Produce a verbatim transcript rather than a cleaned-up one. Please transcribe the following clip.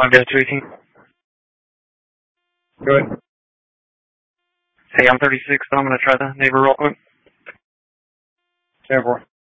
one to two eighteen. Go ahead. Hey, I'm thirty-six, so I'm going to try the neighbor real quick. ten four.